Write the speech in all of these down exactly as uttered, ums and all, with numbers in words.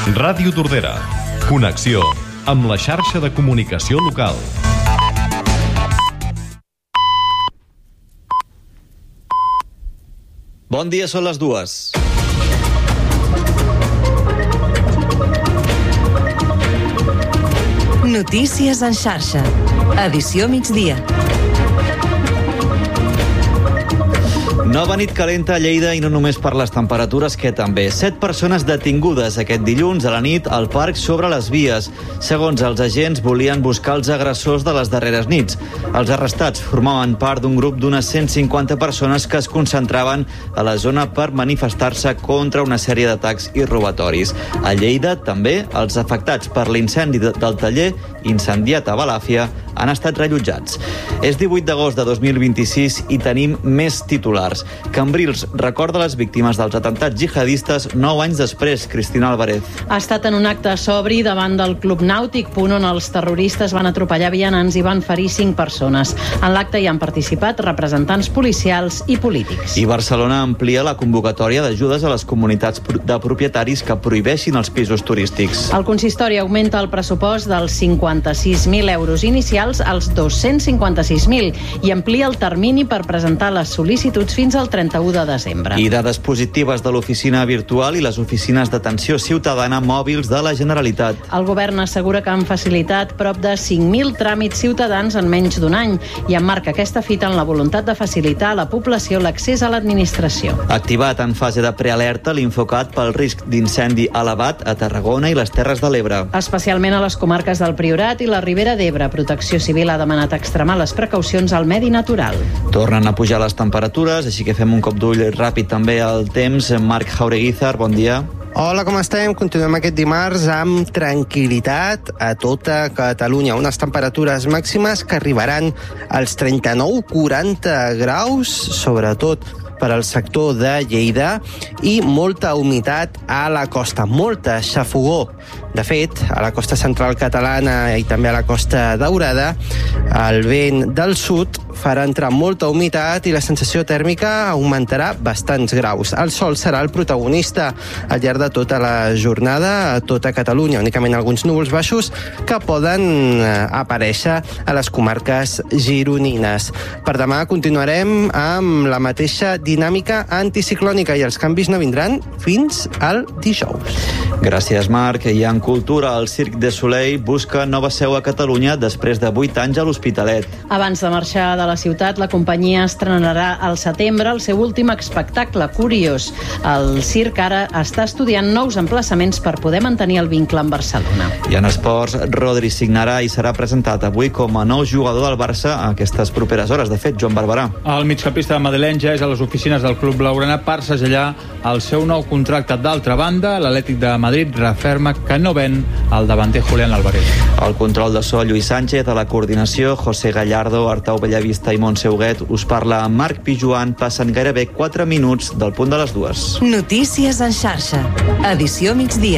Ràdio Tordera. Connexió amb la xarxa de comunicació local. Bon dia, són les dues. Notícies en xarxa. Edició migdia. Nova nit calenta a Lleida i no només per les temperatures, que també. Set persones detingudes aquest dilluns a la nit al parc sobre les vies. Segons els agents, volien buscar els agressors de les darreres nits. Els arrestats formaven part d'un grup d'unes cent cinquanta persones que es concentraven a la zona per manifestar-se contra una sèrie d'atacs i robatoris. A Lleida, també, els afectats per l'incendi del taller incendiat a Balàfia han estat rellotjats. És divuit d'agost de dos mil vint-i-sis i tenim més titulars. Cambrils recorda les víctimes dels atemptats jihadistes nou anys després. Cristina Álvarez. Ha estat en un acte sobri davant del Club Nàutic Punt, on els terroristes van atropellar vianants i van ferir cinc persones. En l'acte hi han participat representants policials i polítics. I Barcelona amplia la convocatòria d'ajudes a les comunitats de propietaris que prohibeixin els pisos turístics. El consistori augmenta el pressupost dels cinquanta-sis mil euros inicials als dos-cents cinquanta-sis mil i amplia el termini per presentar les sol·licituds fins al trenta-u de desembre. I dades positives de l'oficina virtual i les oficines d'atenció ciutadana mòbils de la Generalitat. El govern assegura que han facilitat prop de cinc mil tràmits ciutadans en menys d'un any i emmarca aquesta fita en la voluntat de facilitar a la població l'accés a l'administració. Activat en fase de prealerta l'Infocat pel risc d'incendi elevat a Tarragona i les Terres de l'Ebre. Especialment a les comarques del Priorat i la Ribera d'Ebre. Protecció Civil ha demanat extremar les precaucions al medi natural. Tornen a pujar les temperatures, així que fem un cop d'ull ràpid també al temps. Marc Jaureguizar, bon dia. Hola, com estem? Continuem aquest dimarts amb tranquil·litat a tota Catalunya. Unes temperatures màximes que arribaran als trenta-nou a quaranta graus, sobretot per al sector de Lleida, i molta humitat a la costa, molta xafogó. De fet, a la costa central catalana i també a la costa daurada, el vent del sud farà entrar molta humitat i la sensació tèrmica augmentarà bastants graus. El sol serà el protagonista al llarg de tota la jornada a tota Catalunya, únicament alguns núvols baixos que poden aparèixer a les comarques gironines. Per demà continuarem amb la mateixa dinàmica anticiclònica i els canvis no vindran fins al dijous. Gràcies, Marc. I en cultura, el Cirque du Soleil busca nova seu a Catalunya després de vuit anys a l'Hospitalet. Abans de marxar de la ciutat, la companyia estrenarà al setembre el seu últim espectacle, Curiós. El circ ara està estudiant nous emplaçaments per poder mantenir el vincle amb Barcelona. I en esports, Rodri signarà i serà presentat avui com a nou jugador del Barça a aquestes properes hores. De fet, Joan Barberà. El migcampista madrileny ja és a les oficines del club blaugrana per segellar el seu nou contracte. D'altra banda, l'Atlètic de Madrid referma que no ven el davanter Julián Álvarez. El control de so, Lluís Sánchez, a la coordinació, José Gallardo, Artau Bellavista i Montse Huguet. Us parla Marc Pijuan. Passen gairebé quatre minuts del punt de les dues. Notícies en xarxa. Edició migdia.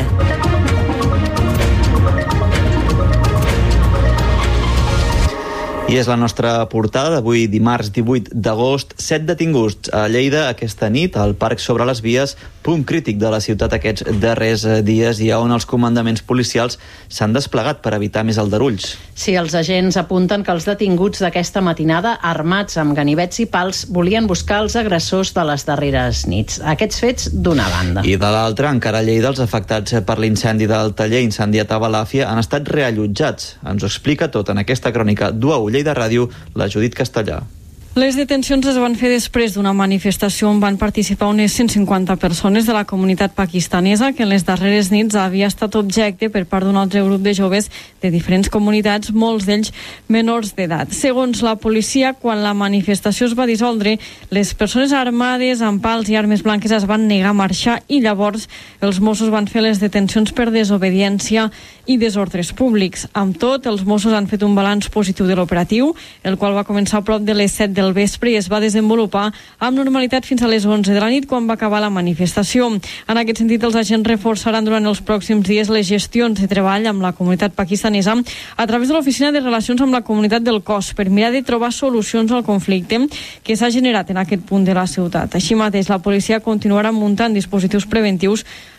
I és la nostra portada d'avui, dimarts divuit d'agost. Set detinguts a Lleida aquesta nit al Parc sobre les Vies, punt crític de la ciutat aquests darrers dies i on els comandaments policials s'han desplegat per evitar més aldarulls. Sí, els agents apunten que els detinguts d'aquesta matinada, armats amb ganivets i pals, volien buscar els agressors de les darreres nits. Aquests fets d'una banda. I de l'altra, encara a Lleida, els afectats per l'incendi del taller incendiat a Balàfia han estat reallotjats. Ens ho explica tot en aquesta crònica d'U A U Lleida Ràdio, la Judit Castellà. Les detencions es van fer després d'una manifestació on van participar unes cent cinquanta persones de la comunitat pakistanesa que en les darreres nits havia estat objecte per part d'un altre grup de joves de diferents comunitats, molts d'ells menors d'edat. Segons la policia, quan la manifestació es va dissoldre, les persones armades amb pals i armes blanques es van negar a marxar i llavors els Mossos van fer les detencions per desobediència i desordres públics. Amb tot, els Mossos han fet un balanç positiu de l'operatiu, el qual va començar a prop de les set del vespre i es va desenvolupar amb normalitat fins a les onze de la nit, quan va acabar la manifestació. En aquest sentit, els agents reforçaran durant els pròxims dies les gestions de treball amb la comunitat pakistanesa a través de l'Oficina de Relacions amb la Comunitat del Cos per mirar de trobar solucions al conflicte que s'ha generat en aquest punt de la ciutat. Així mateix, la policia continuarà muntant dispositius preventius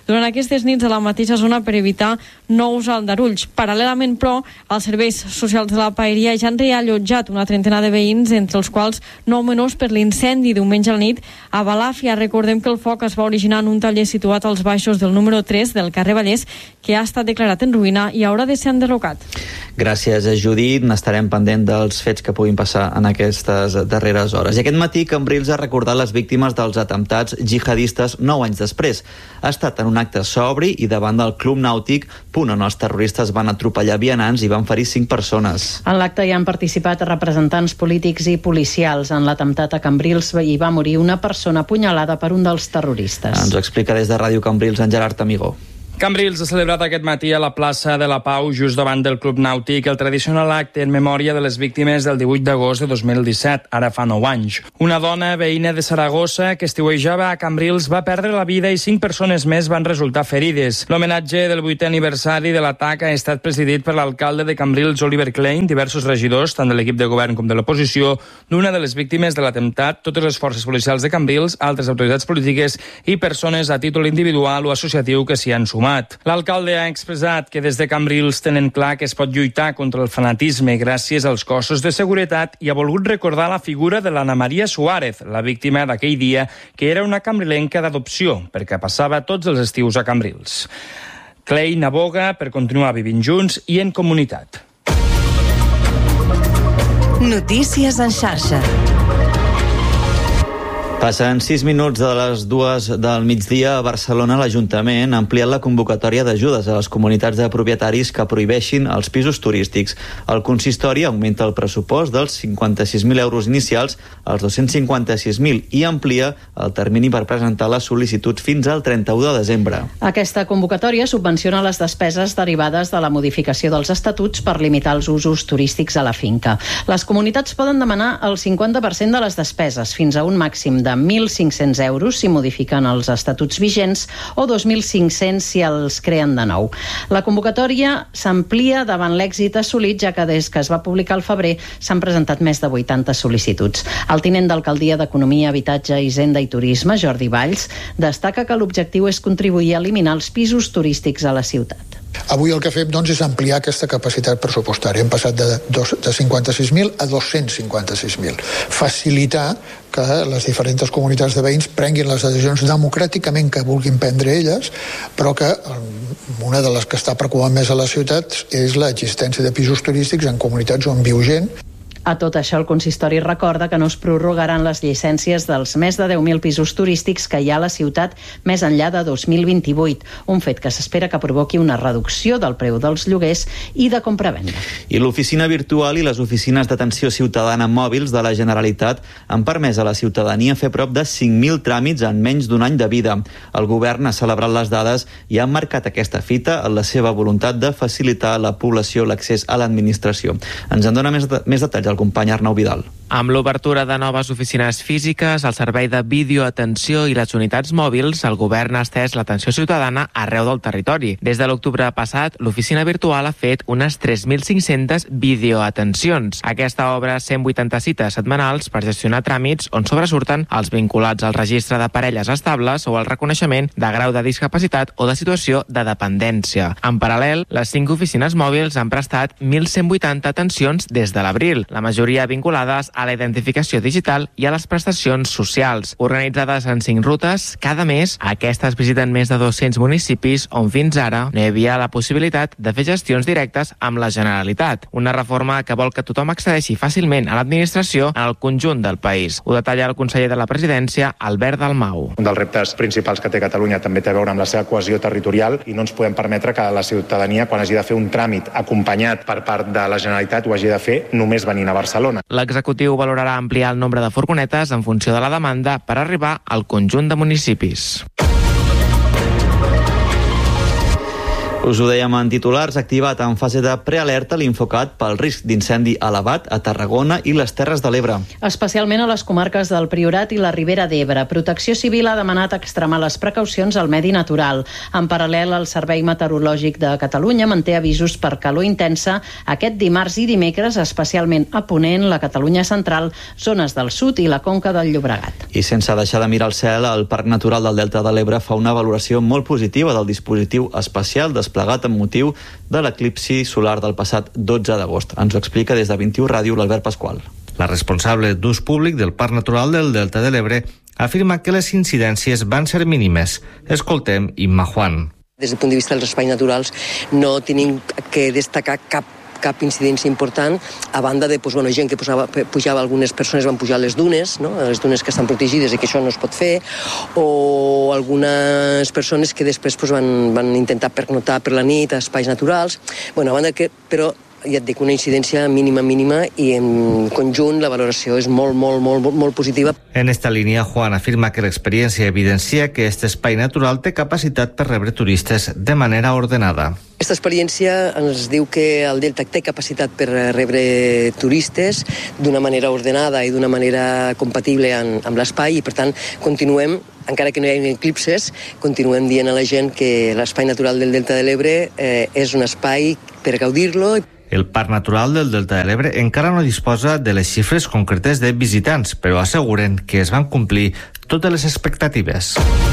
durant aquestes nits a la mateixa zona per evitar nous aldarulls. Paral·lelament, però, els serveis socials de la Paeria ja han reallotjat una trentena de veïns, entre els quals nou menors per l'incendi diumenge a la nit a Balàfia. Recordem que el foc es va originar en un taller situat als baixos del número tres del carrer Vallès, que ha estat declarat en ruïna i haurà de ser enderrocat. Gràcies, Judit. N'estarem pendent dels fets que puguin passar en aquestes darreres hores. I aquest matí Cambrils ha recordat les víctimes dels atemptats jihadistes nou anys després. Ha estat en un acte sobri i davant del Club Nàutic Punt, on els terroristes van atropellar vianants i van ferir cinc persones. En l'acte hi han participat representants polítics i policials. En l'atemptat a Cambrils hi va morir una persona apunyalada per un dels terroristes. Ens ho explica des de Ràdio Cambrils en Gerard Amigó. Cambrils ha celebrat aquest matí a la plaça de la Pau, just davant del Club Nàutic, el tradicional acte en memòria de les víctimes del divuit d'agost de dos mil disset, ara fa nou anys. Una dona veïna de Saragossa que estiuejava a Cambrils va perdre la vida i cinc persones més van resultar ferides. L'homenatge del vuitè aniversari de l'atac ha estat presidit per l'alcalde de Cambrils, Oliver Klein, diversos regidors, tant de l'equip de govern com de l'oposició, d'una de les víctimes de l'atemptat, totes les forces policials de Cambrils, altres autoritats polítiques i persones a títol individual o associatiu que s'hi han sumat. L'alcalde ha expressat que des de Cambrils tenen clar que es pot lluitar contra el fanatisme gràcies als cossos de seguretat i ha volgut recordar la figura de l'Anna Maria Suárez, la víctima d'aquell dia, que era una cambrilenca d'adopció, perquè passava tots els estius a Cambrils. Klein aboga per continuar vivint junts i en comunitat. Notícies en xarxa. Passen sis minuts de les dues del migdia. A Barcelona, l'Ajuntament ha ampliat la convocatòria d'ajudes a les comunitats de propietaris que prohibeixin els pisos turístics. El consistori augmenta el pressupost dels cinquanta-sis mil euros inicials als dos-cents cinquanta-sis mil i amplia el termini per presentar la sol·licitud fins al trenta-u de desembre. Aquesta convocatòria subvenciona les despeses derivades de la modificació dels estatuts per limitar els usos turístics a la finca. Les comunitats poden demanar el cinquanta per cent de les despeses, fins a un màxim de de mil cinc-cents euros si modifiquen els estatuts vigents o dos mil cinc-cents si els creen de nou. La convocatòria s'amplia davant l'èxit assolit, ja que des que es va publicar al febrer s'han presentat més de vuitanta sol·licituds. El tinent d'Alcaldia d'Economia, Habitatge, Hisenda i Turisme, Jordi Valls, destaca que l'objectiu és contribuir a eliminar els pisos turístics a la ciutat. Avui el que fem doncs, és ampliar aquesta capacitat pressupostària. Hem passat de, dos, de cinquanta-sis mil a dos-cents cinquanta-sis mil. Facilitar que les diferents comunitats de veïns prenguin les decisions democràticament que vulguin prendre elles, però que una de les que està preocupant més a les ciutats és l'existència de pisos turístics en comunitats on viu gent. A tot això, el consistori recorda que no es prorrogaran les llicències dels més de deu mil pisos turístics que hi ha a la ciutat més enllà de dos mil vint-i-vuit, un fet que s'espera que provoqui una reducció del preu dels lloguers i de compra-venda. I l'oficina virtual i les oficines d'atenció ciutadana mòbils de la Generalitat han permès a la ciutadania fer prop de cinc mil tràmits en menys d'un any de vida. El govern ha celebrat les dades i ha marcat aquesta fita en la seva voluntat de facilitar a la població l'accés a l'administració. Ens en dona més, de, més detalls el company Arnau Vidal. Amb l'obertura de noves oficines físiques, el servei de videoatenció i les unitats mòbils, el govern ha estès l'atenció ciutadana arreu del territori. Des de l'octubre passat, l'oficina virtual ha fet unes tres mil cinc-centes videoatencions. Aquesta obre cent vuitanta cites setmanals per gestionar tràmits on sobresurten els vinculats al registre de parelles estables o al reconeixement de grau de discapacitat o de situació de dependència. En paral·lel, les cinc oficines mòbils han prestat mil cent vuitanta atencions des de l'abril, la majoria vinculades a la identificació digital i a les prestacions socials. Organitzades en cinc rutes, cada mes aquestes visiten més de dos-cents municipis on fins ara no hi havia la possibilitat de fer gestions directes amb la Generalitat. Una reforma que vol que tothom accedeixi fàcilment a l'administració en el conjunt del país. Ho detalla el conseller de la Presidència, Albert Dalmau. Un dels reptes principals que té Catalunya també té a veure amb la seva cohesió territorial i no ens podem permetre que la ciutadania, quan hagi de fer un tràmit acompanyat per part de la Generalitat, ho hagi de fer només venint a Barcelona. L'executiu valorarà ampliar el nombre de furgonetes en funció de la demanda per arribar al conjunt de municipis. Us ho dèiem en titulars, activat en fase de prealerta l'Infocat pel risc d'incendi elevat a Tarragona i les Terres de l'Ebre. Especialment a les comarques del Priorat i la Ribera d'Ebre. Protecció Civil ha demanat extremar les precaucions al medi natural. En paral·lel, el Servei Meteorològic de Catalunya manté avisos per calor intensa aquest dimarts i dimecres, especialment a Ponent, la Catalunya central, zones del sud i la Conca del Llobregat. I sense deixar de mirar el cel, el Parc Natural del Delta de l'Ebre fa una valoració molt positiva del dispositiu especial desplegat amb motiu de l'eclipsi solar del passat dotze d'agost. Ens ho explica des de vint-i-u Ràdio l'Albert Pasqual. La responsable d'ús públic del Parc Natural del Delta de l'Ebre afirma que les incidències van ser mínimes. Escoltem Imma Juan. Des del punt de vista dels espais naturals no tenim que destacar cap cap incidència important, a banda de doncs, bueno, gent que posava, pujava, algunes persones van pujar a les dunes, no? Les dunes que estan protegides i que això no es pot fer, o algunes persones que després doncs, van, van intentar pernoctar per la nit a espais naturals. Bueno, a banda que, però ja et dic, una incidència mínima, mínima, i en conjunt la valoració és molt, molt, molt, molt positiva. En esta línia, Juan afirma que l'experiència evidencia que aquest espai natural té capacitat per rebre turistes de manera ordenada. Aquesta experiència ens diu que el Delta té capacitat per rebre turistes d'una manera ordenada i d'una manera compatible amb, amb l'espai, i per tant continuem, encara que no hi hagi eclipses, continuem dient a la gent que l'espai natural del Delta de l'Ebre eh, és un espai per gaudir-lo. El Parc Natural del Delta de l'Ebre encara no disposa de les xifres concretes de visitants, però asseguren que es van complir totes les expectatives.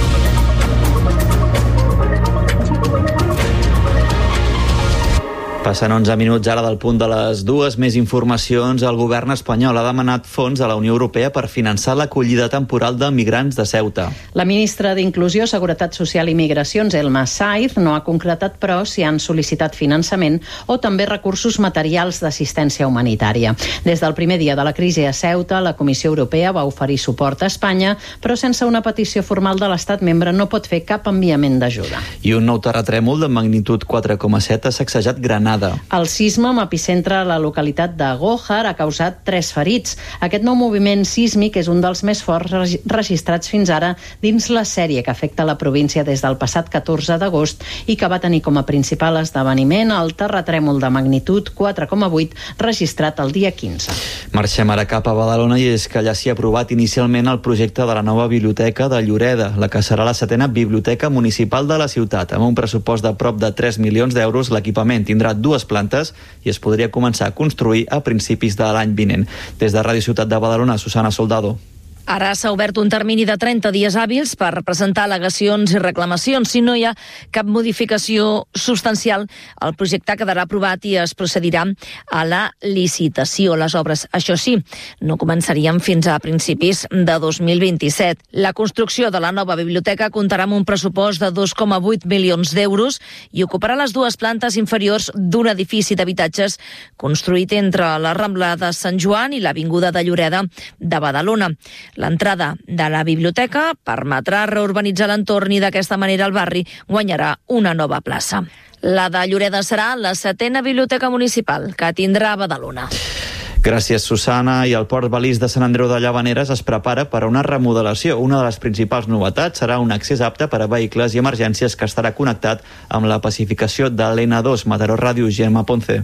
Passen onze minuts ara del punt de les dues. Més informacions. El govern espanyol ha demanat fons a la Unió Europea per finançar l'acollida temporal de migrants de Ceuta. La ministra d'Inclusió, Seguretat Social i Migracions, Elma Saiz, no ha concretat, però, si han sol·licitat finançament o també recursos materials d'assistència humanitària. Des del primer dia de la crisi a Ceuta, la Comissió Europea va oferir suport a Espanya, però sense una petició formal de l'Estat membre no pot fer cap enviament d'ajuda. I un nou terratrèmol de magnitud quatre coma set ha sacsejat Granada. El sisme amb epicentre a la localitat de Gójar ha causat tres ferits. Aquest nou moviment sísmic és un dels més forts registrats fins ara dins la sèrie que afecta la província des del passat catorze d'agost i que va tenir com a principal esdeveniment el terratrèmol de magnitud quatre coma vuit registrat el dia quinze. Marxem ara cap a Badalona, i és que allà s'hi ha aprovat inicialment el projecte de la nova biblioteca de Lloreda, la que serà la setena biblioteca municipal de la ciutat. Amb un pressupost de prop de tres milions d'euros, l'equipament tindrà dues plantes i es podria començar a construir a principis de l'any vinent. Des de Ràdio Ciutat de Badalona, Susana Soldado. Ara s'ha obert un termini de trenta dies hàbils per presentar al·legacions i reclamacions. Si no hi ha cap modificació substancial, el projecte quedarà aprovat i es procedirà a la licitació. Les obres, això sí, no començarien fins a principis de dos mil vint-i-set. La construcció de la nova biblioteca comptarà amb un pressupost de dos coma vuit milions d'euros i ocuparà les dues plantes inferiors d'un edifici d'habitatges construït entre la Rambla de Sant Joan i l'Avinguda de Lloreda de Badalona. L'entrada de la biblioteca permetrà reurbanitzar l'entorn i d'aquesta manera el barri guanyarà una nova plaça. La de Lloreda serà la setena biblioteca municipal que tindrà a Badalona. Gràcies, Susana. I el Port Balís de Sant Andreu de Llavaneres es prepara per a una remodelació. Una de les principals novetats serà un accés apte per a vehicles i emergències que estarà connectat amb la pacificació de l'N dos. Mataró Ràdio, Gemma Ponce.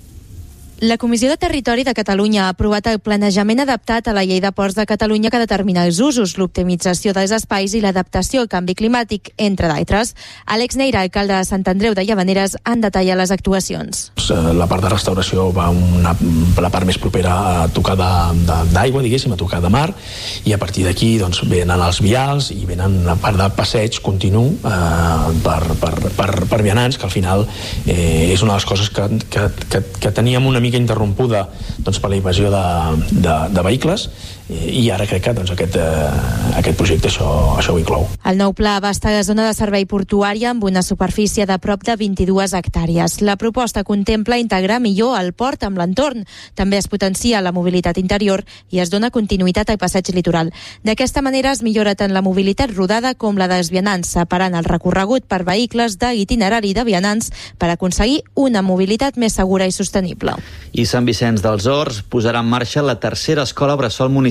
La Comissió de Territori de Catalunya ha aprovat el planejament adaptat a la Llei de Ports de Catalunya que determina els usos, l'optimització dels espais i l'adaptació al canvi climàtic, entre d'altres. Àlex Neira, alcalde de Sant Andreu de Llavaneres, en detalla les actuacions. La part de restauració va una, la part més propera a tocar d'aigua, diguéssim, a tocar de mar, i a partir d'aquí doncs, venen els vials i venen una part de passeig continu eh, per, per, per, per vianants, que al final eh, és una de les coses que, que, que, que teníem una mica interrompuda doncs, per la invasió de, de, de vehicles, i ara crec que doncs, aquest, eh, aquest projecte això, això ho inclou. El nou pla abasta la zona de servei portuària amb una superfície de prop de vint-i-dues hectàrees. La proposta contempla integrar millor el port amb l'entorn. També es potencia la mobilitat interior i es dona continuïtat al passeig litoral. D'aquesta manera es millora tant la mobilitat rodada com la dels vianants, separant el recorregut per vehicles de l'itinerari de vianants per aconseguir una mobilitat més segura i sostenible. I Sant Vicenç dels Horts posarà en marxa la tercera escola bressol municipal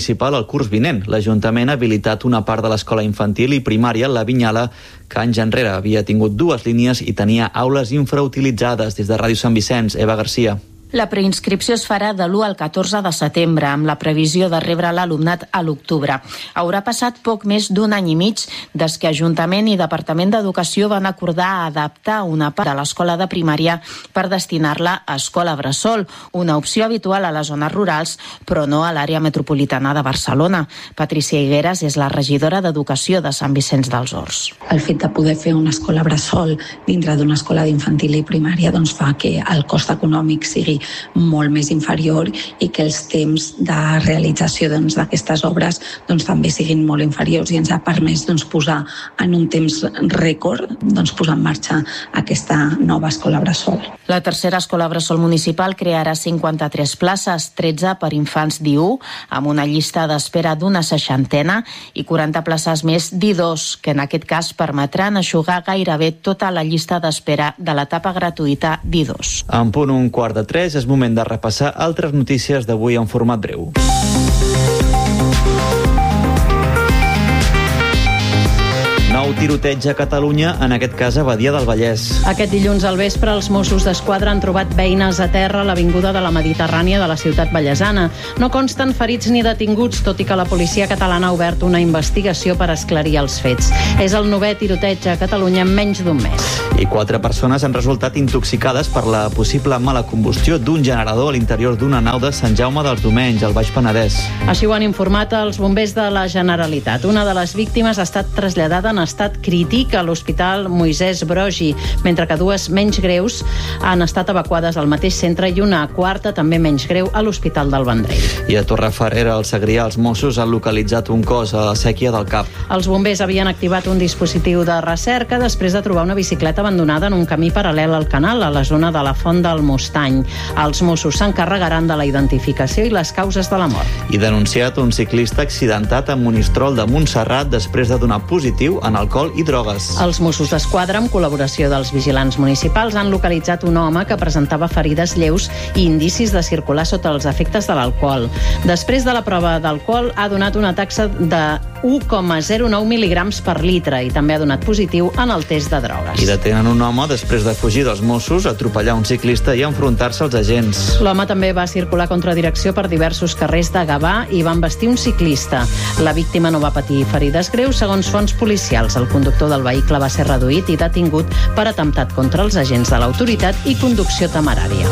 municipal el curs vinent. L'Ajuntament ha habilitat una part de l'escola infantil i primària, la Vinyala, que anys enrere havia tingut dues línies i tenia aules infrautilitzades. Des de Ràdio Sant Vicenç, Eva Garcia. La preinscripció es farà de l'u al catorze de setembre, amb la previsió de rebre l'alumnat a l'octubre. Haurà passat poc més d'un any i mig des que Ajuntament i Departament d'Educació van acordar adaptar una part de l'escola de primària per destinar-la a escola bressol, una opció habitual a les zones rurals, però no a l'àrea metropolitana de Barcelona. Patricia Higueras és la regidora d'Educació de Sant Vicenç dels Horts. El fet de poder fer una escola bressol dintre d'una escola d'infantil i primària doncs fa que el cost econòmic sigui molt més inferior i que els temps de realització doncs, d'aquestes obres doncs, també siguin molt inferiors, i ens ha permès doncs, posar en un temps rècord doncs, posar en marxa aquesta nova escola bressol. La tercera escola bressol municipal crearà cinquanta-tres places, tretze per infants d'I U, amb una llista d'espera d'una seixantena, i quaranta places més d'I dos, que en aquest cas permetran eixugar gairebé tota la llista d'espera de l'etapa gratuïta d'I dos. En punt un quart de tres, és moment de repassar altres notícies d'avui en format breu. Nou tiroteig a Catalunya, en aquest cas a Badia del Vallès. Aquest dilluns al vespre, els Mossos d'Esquadra han trobat beines a terra a l'avinguda de la Mediterrània de la ciutat vallesana. No consten ferits ni detinguts, tot i que la policia catalana ha obert una investigació per esclarir els fets. És el novè tiroteig a Catalunya en menys d'un mes. I quatre persones han resultat intoxicades per la possible mala combustió d'un generador a l'interior d'una nau de Sant Jaume dels Domenys, al Baix Penedès. Així ho han informat els bombers de la Generalitat. Una de les víctimes ha estat traslladada en estat crític a l'Hospital Moisès Broggi, mentre que dues menys greus han estat evacuades al mateix centre i una quarta, també menys greu, a l'Hospital del Vendrell. I a Torrefarrera, al Segrià, els Mossos han localitzat un cos a la Sèquia del Cap. Els bombers havien activat un dispositiu de recerca després de trobar una bicicleta abandonada en un camí paral·lel al canal, a la zona de la Font del Mostany. Els Mossos s'encarregaran de la identificació i les causes de la mort. I denunciat un ciclista accidentat a Monistrol de Montserrat després de donar positiu en alcohol i drogues. Els Mossos d'Esquadra, amb col·laboració dels vigilants municipals, han localitzat un home que presentava ferides lleus i indicis de circular sota els efectes de l'alcohol. Després de la prova d'alcohol, ha donat una taxa de u coma zero nou mil·ligrams per litre i també ha donat positiu en el test de drogues. I detenen un home després de fugir dels Mossos, atropellar un ciclista i enfrontar-se als agents. L'home també va circular contra direcció per diversos carrers de Gavà i va embestir un ciclista. La víctima no va patir ferides greus, segons fonts policials. El conductor del vehicle va ser reduït i detingut per atemptat contra els agents de l'autoritat i conducció temerària.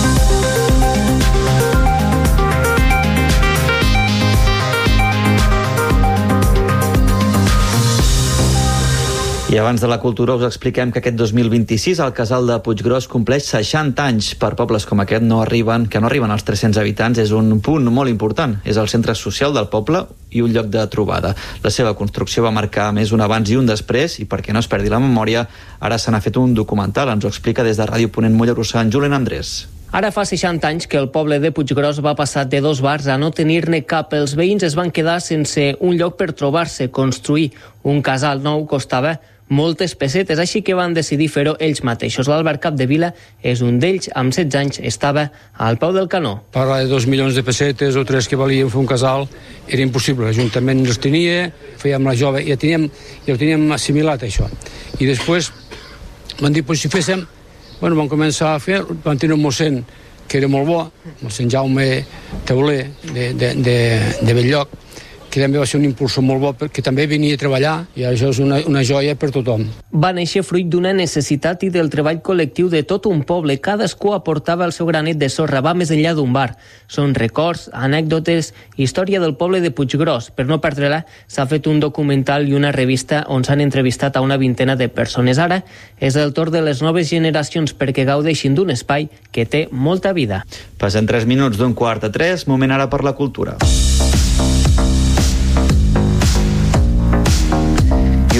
I abans de la cultura us expliquem que aquest dos mil vint-i-sis el Casal de Puiggròs compleix seixanta anys. Per pobles com aquest no arriben, que no arriben als tres-cents habitants, és un punt molt important. És el centre social del poble i un lloc de trobada. La seva construcció va marcar més un abans i un després, i perquè no es perdi la memòria, ara se n'ha fet un documental. Ens ho explica des de Ràdio Ponent Mollerussa en Julen Andrés. Ara fa seixanta anys que el poble de Puiggròs va passar de dos bars a no tenir-ne cap. Els veïns es van quedar sense un lloc per trobar-se. Construir un casal nou costava moltes pessetes, així que van decidir fer-ho ells mateixos. L'Albert Capdevila és un d'ells, amb setze anys estava al peu del canó. Parlar de dos milions de pessetes o tres que valien fer un casal era impossible. L'Ajuntament els tenia, fèiem la jove, ja teníem, ja ho teníem assimilat, això. I després van dir, pues, si féssim, bueno, van començar a fer, van tenir un mossèn que era molt bo, el Sant Jaume Teuler de, de, de, de Belllloc, que també va ser un impulsor molt bo, perquè també venia a treballar, i això és una, una joia per tothom. Va néixer fruit d'una necessitat i del treball col·lectiu de tot un poble. Cadascú aportava el seu granet de sorra, va més enllà d'un bar. Són records, anècdotes, història del poble de Puiggròs. Per no perdre-la, s'ha fet un documental i una revista on s'han entrevistat a una vintena de persones. Ara és el torn de les noves generacions perquè gaudeixin d'un espai que té molta vida. Passen tres minuts d'un quart a tres, moment ara per la cultura. I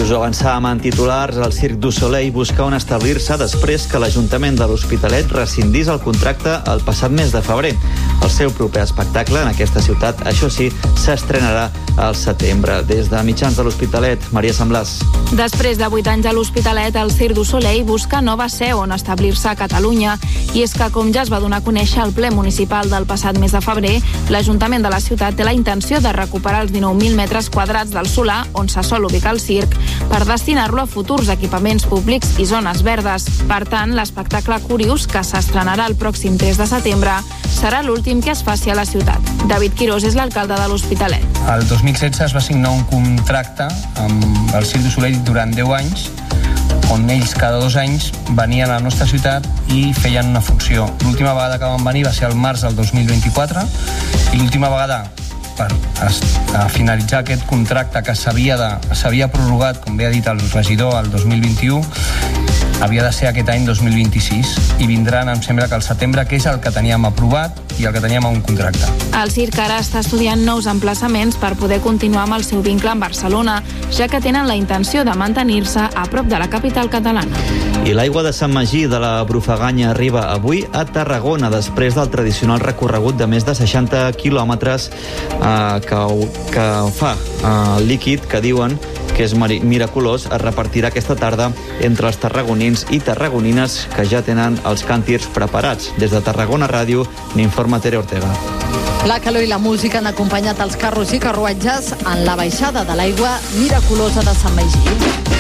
us ho avançàvem en titulars, el Cirque du Soleil busca on establir-se després que l'Ajuntament de l'Hospitalet rescindís el contracte el passat mes de febrer. El seu proper espectacle en aquesta ciutat, això sí, s'estrenarà al setembre. Des de mitjans de l'Hospitalet, Maria Semblàs. Després de vuit anys a l'Hospitalet, el Cirque du Soleil busca nova seu on establir-se a Catalunya. I és que, com ja es va donar a conèixer al ple municipal del passat mes de febrer, l'Ajuntament de la ciutat té la intenció de recuperar els dinou mil metres quadrats del solar on se sol ubicar el circ per destinar-lo a futurs equipaments públics i zones verdes. Per tant, l'espectacle Curious, que s'estrenarà el pròxim tres de setembre, serà l'últim que es faci a la ciutat. David Quirós és l'alcalde de l'Hospitalet. El dos mil setze es va signar un contracte amb el Cirque du Soleil durant deu anys, on ells cada dos anys venien a la nostra ciutat i feien una funció. L'última vegada que van venir va ser al març del dos mil vint-i-quatre i l'última vegada per a finalitzar aquest contracte que s'havia de, s'havia prorrogat, com bé ha dit el regidor, el dos mil vint-i-u, havia de ser aquest any dos mil vint-i-sis i vindran, em sembla que al setembre, que és el que teníem aprovat i el que teníem a un contracte. El circ ara està estudiant nous emplaçaments per poder continuar amb el seu vincle amb Barcelona, ja que tenen la intenció de mantenir-se a prop de la capital catalana. I l'aigua de Sant Magí de la Brufaganya arriba avui a Tarragona després del tradicional recorregut de més de seixanta quilòmetres eh, que, que fa eh, el líquid que diuen que és miraculós, es repartirà aquesta tarda entre els tarragonins i tarragonines que ja tenen els càntirs preparats. Des de Tarragona Ràdio n'informa Tere Ortega. La calor i la música han acompanyat els carros i carruatges en la baixada de l'aigua miraculosa de Sant Magí.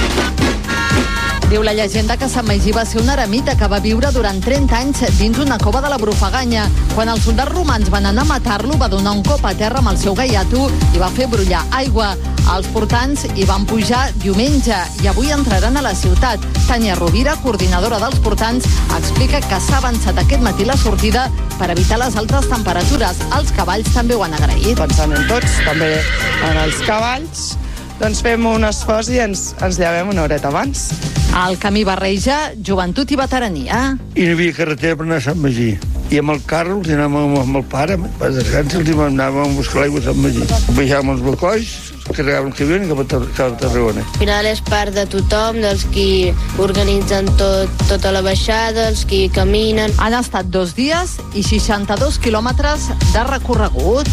Diu la llegenda que Sant Magí va ser un eremita que va viure durant trenta anys dins una cova de la Brufaganya. Quan els soldats romans van anar a matar-lo, va donar un cop a terra amb el seu gaiato i va fer brollar aigua. Els portants hi van pujar diumenge i avui entraran a la ciutat. Tània Rovira, coordinadora dels portants, explica que s'ha avançat aquest matí la sortida per evitar les altes temperatures. Els cavalls també ho han agraït. Pensant en tots, també en els cavalls, doncs fem un esforç i ens, ens llevem una horeta abans. El camí barreja joventut i veterania. I no hi havia carretera per anar a Sant Magí. I amb el carro els anàvem amb el pare, per descansa, els anàvem a buscar l'aigua a Sant Magí. Baixàvem els balcoix, carregàvem el camió i cap a, cap a Tarragona. Al final és part de tothom, dels qui organitzen tot, tota la baixada, els qui caminen. Han estat dos dies i seixanta-dos quilòmetres de recorregut.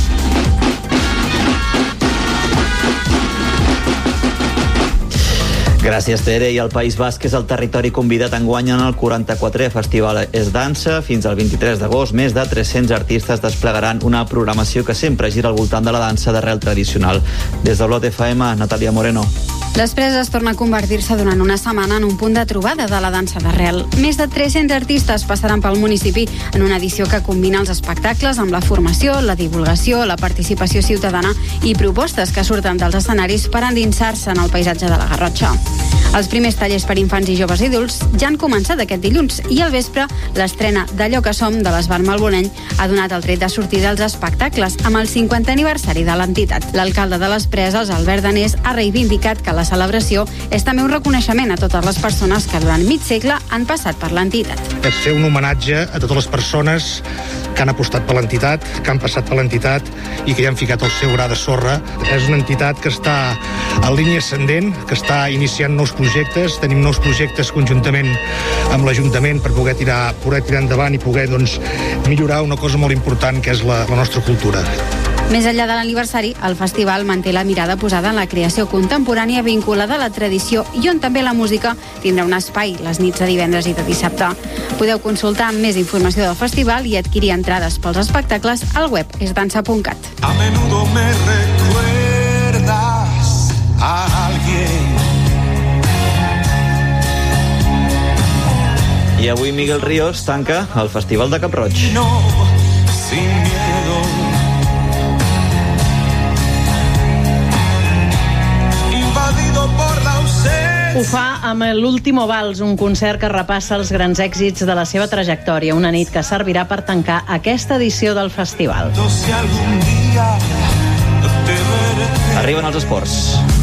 Gràcies, Tere. I el País Basc és el territori convidat enguany en el quaranta-quatrè Festival Es Dansa. Fins al vint-i-tres d'agost, més de tres-cents artistes desplegaran una programació que sempre gira al voltant de la dansa d'arrel tradicional. Des de l'O T F M, Natàlia Moreno. Les Preses torna a convertir-se durant una setmana en un punt de trobada de la dansa d'arrel. Més de tres-cents artistes passaran pel municipi en una edició que combina els espectacles amb la formació, la divulgació, la participació ciutadana i propostes que surten dels escenaris per endinsar-se en el paisatge de la Garrotxa. Els primers tallers per infants i joves i adults ja han començat aquest dilluns i al vespre l'estrena d'Allò que som de l'Esbar Malboneny ha donat el tret de sortida als espectacles amb el cinquantè aniversari de l'entitat. L'alcalde de les Preses, Albert Danés, ha reivindicat que la celebració és també un reconeixement a totes les persones que durant mig segle han passat per l'entitat. És fer un homenatge a totes les persones que han apostat per l'entitat, que han passat per l'entitat i que hi han ficat el seu gra de sorra. És una entitat que està en línia ascendent, que està iniciant nous projectes, tenim nous projectes conjuntament amb l'Ajuntament per poder tirar, poder tirar endavant i poder doncs, millorar una cosa molt important que és la, la nostra cultura. Més enllà de l'aniversari, el festival manté la mirada posada en la creació contemporània vinculada a la tradició i on també la música tindrà un espai les nits de divendres i de dissabte. Podeu consultar més informació del festival i adquirir entrades pels espectacles al web esdansa punt cat. A menudo me recuerdas a alguien. I avui Miguel Ríos tanca el Festival de Cap-roig. No, sin miedo. Invadido por la ausencia. Ho fa amb l'Último Vals, un concert que repassa els grans èxits de la seva trajectòria, una nit que servirà per tancar aquesta edició del festival. Si algún día te veré. Arriben els esports.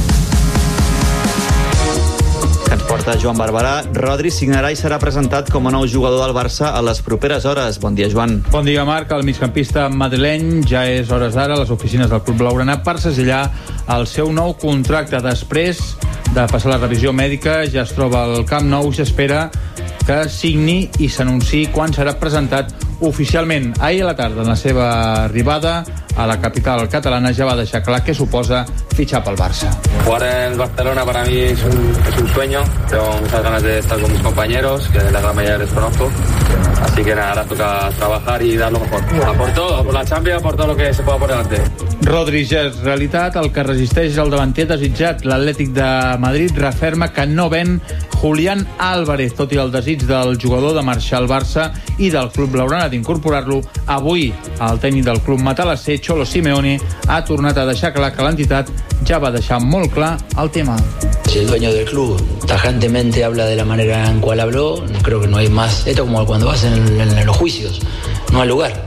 Que ens porta Joan Barberà. Rodri signarà i serà presentat com a nou jugador del Barça a les properes hores. Bon dia, Joan. Bon dia, Marc. El migcampista madrileny ja és hores d'ara a les oficines del Club Blaugrana per segellar el seu nou contracte després de passar la revisió mèdica, ja es troba al Camp Nou, s'espera que signi i s'anunciï quan serà presentat oficialment. Ahir a la tarda, en la seva arribada a la capital catalana, ja va deixar clar que suposa fitxar pel Barça. Jugar en Barcelona para mí es un, es un sueño. Tengo muchas ganas de estar con mis compañeros, que la gran mayoría les conozco. Así que nada, ahora toca trabajar y dar lo mejor. A por todo, por la Champions, por todo lo que se pueda por delante. Rodri ja és realitat, el que resisteix és el davanter desitjat. L'Atlètic de Madrid referma que no ven Julián Álvarez, tot i el desig del jugador de marxar al Barça i del club blaugrana d'incorporar-lo. Avui el tècnic del club matalasser, Cholo Simeone, ha tornat a deixar clar que l'entitat ja va deixar molt clar el tema. Si el dueño del club tajantemente habla de la manera en cual habló, creo que no hay más. Esto como cuando vas en, en, en los juicios, no hay lugar.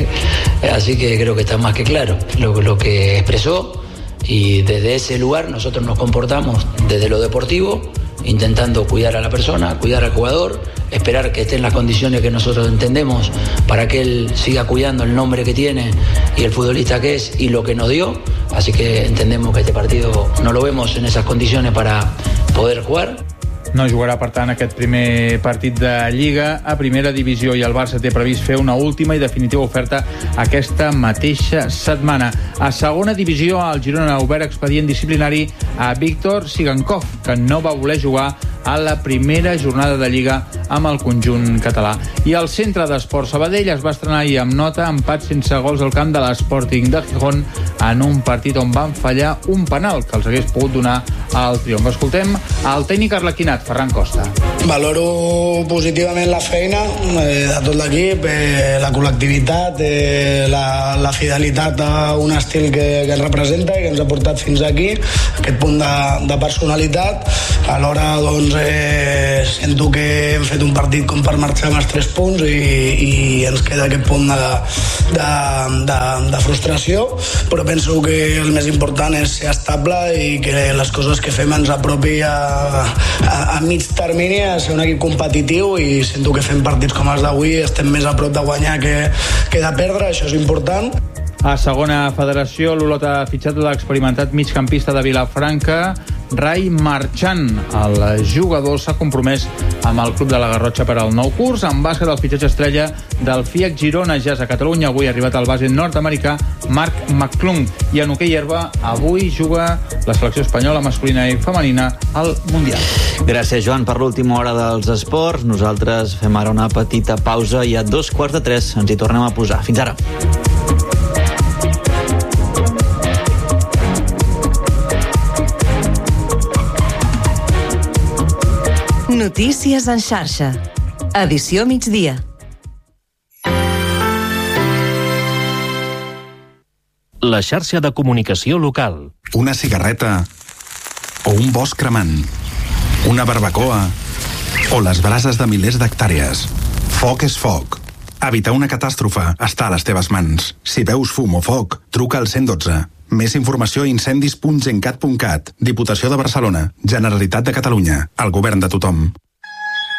Así que creo que está más que claro lo, lo que expresó, y desde ese lugar nosotros nos comportamos desde lo deportivo, intentando cuidar a la persona, cuidar al jugador, esperar que esté en las condiciones que nosotros entendemos para que él siga cuidando el nombre que tiene y el futbolista que es y lo que nos dio. Así que entendemos que este partido no lo vemos en esas condiciones para poder jugar. No jugarà, per tant, aquest primer partit de Lliga a primera divisió, i el Barça té previst fer una última i definitiva oferta aquesta mateixa setmana. A segona divisió, el Girona ha obert expedient disciplinari a Víctor Sigankov, que no va voler jugar a la primera jornada de Lliga amb el conjunt català. I el Centre d'Esport Sabadell es va estrenar ahir amb nota, empat sense gols al camp de l'Sporting de Gijón en un partit on van fallar un penal que els hagués pogut donar el triomf. Escoltem el tècnic arlequinat, Ferran Costa. Valoro positivament la feina eh, de tot l'equip, eh, la col·lectivitat, eh, la, la fidelitat a un estil que, que ens representa i que ens ha portat fins aquí, aquest punt de, de personalitat. Alhora, doncs, eh, sento que hem fet un partit com per marxar amb els tres punts i, i ens queda aquest punt de, de, de, de frustració, però penso que el més important és ser estable i que les coses que fem ens apropi a, a, a mig termini a ser un equip competitiu, i sento que fem partits com els d'avui estem més a prop de guanyar que, que de perdre, això és important. A segona federació, l'Olot ha fitxat l'experimentat migcampista de Vilafranca, Rai Marchand. El jugador s'ha compromès amb el club de la Garrotxa per al nou curs. En bàsquet, el fitxatge estrella del F I A C Girona Jazz a Catalunya. Avui ha arribat al base nord-americà Marc McClung. I en hoquei herba, avui juga la selecció espanyola masculina i femenina al Mundial. Gràcies, Joan, per l'última hora dels esports. Nosaltres fem ara una petita pausa i a dos quarts de tres ens hi tornem a posar. Fins ara. Notícies en xarxa. Edició migdia. La xarxa de comunicació local. Una cigarreta o un bosc cremant. Una barbacoa o les brases de milers d'hectàrees. Foc és foc. Evitar una catàstrofe està a les teves mans. Si veus fum o foc, truca al cent dotze. Més informació a incendis punt gencat punt cat. Diputació de Barcelona. Generalitat de Catalunya. El govern de tothom.